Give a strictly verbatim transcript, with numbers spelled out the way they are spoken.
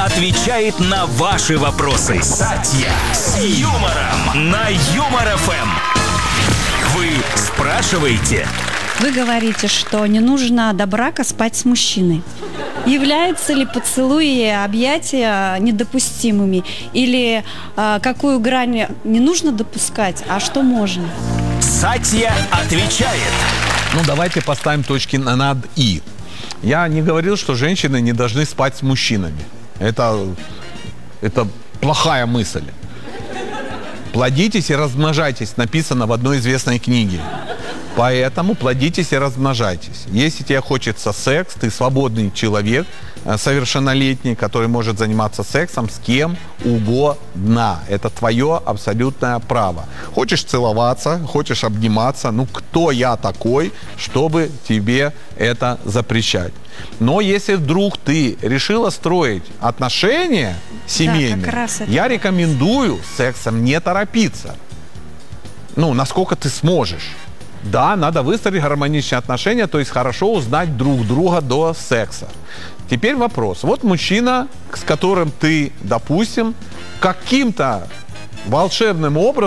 отвечает на ваши вопросы. Сатья с юмором на Юмор эф эм. Вы спрашиваете. Вы говорите, что не нужно до брака спать с мужчиной. Являются ли поцелуи и объятия недопустимыми? Или э, какую грань не нужно допускать, а что можно? Сатья отвечает. Ну, давайте поставим точки над «и». Я не говорил, что женщины не должны спать с мужчинами. Это, это плохая мысль. Плодитесь и размножайтесь, написано в одной известной книге. Поэтому плодитесь и размножайтесь. Если тебе хочется секс, ты свободный человек, совершеннолетний, который может заниматься сексом с кем угодно. Это твое абсолютное право. Хочешь целоваться, хочешь обниматься, ну кто я такой, чтобы тебе это запрещать? Но если вдруг ты решила строить отношения семейные, да, я рекомендую с сексом не торопиться. Ну, насколько ты сможешь. Да, надо выстроить гармоничные отношения, то есть хорошо узнать друг друга до секса. Теперь вопрос. Вот мужчина, с которым ты, допустим, каким-то волшебным образом